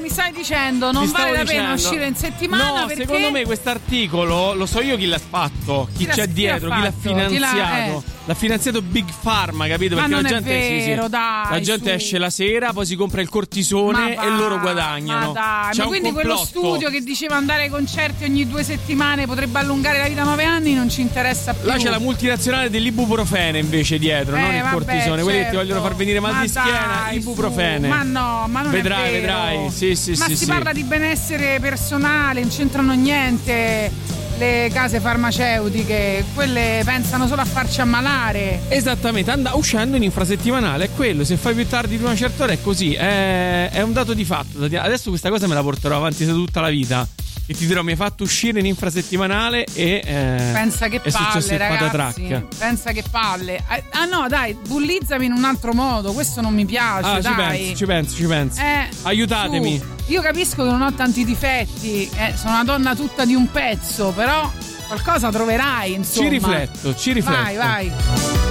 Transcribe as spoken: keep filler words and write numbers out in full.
mi stai dicendo non Ti vale la dicendo. pena uscire in settimana no, perché secondo me quest'articolo lo so io chi l'ha fatto, chi, Chi l'ha- c'è chi dietro, l'ha chi l'ha fatto? finanziato. Chi l'ha- eh. L'ha finanziato Big Pharma, capito? Ma Perché non la è gente, sì, sì. vero, dai, la gente su. esce la sera, poi si compra il cortisone Ma e va, loro guadagnano. Ma dai, C'è ma un quindi quello complotto. studio che diceva andare ai concerti ogni due settimane potrebbe allungare la vita a nove anni non ci interessa più. Là c'è la multinazionale dell'ibuprofene invece dietro, Eh, non il vabbè, cortisone. Quelli che ti certo. vogliono far venire mal Ma di schiena, dai, ibuprofene. su. Ma no, ma non vedrai, è vero. vedrai. Sì, sì, ma sì, si sì. parla di benessere personale, non c'entrano niente le case farmaceutiche, quelle pensano solo a farci ammalare. Esattamente, and- uscendo in infrasettimanale è quello, se fai più tardi di una certa ora è così, è, è un dato di fatto. Adesso questa cosa me la porterò avanti tutta la vita. E ti dirò, mi hai fatto uscire in infrasettimanale e eh, pensa che è successo palle, il ragazzi. patatrac. Pensa che palle. Ah no, dai, bullizzami in un altro modo, questo non mi piace, Ah, dai. ci penso, ci penso, ci penso. Eh, Aiutatemi. su. Io capisco che non ho tanti difetti, eh, sono una donna tutta di un pezzo, però qualcosa troverai, insomma. Ci rifletto, ci rifletto. Vai, vai.